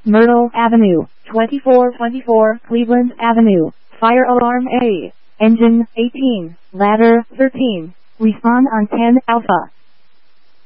Myrtle Avenue, 2424 Cleveland Avenue. Fire alarm A. Engine 18. Ladder 13. Respawn on 10 Alpha.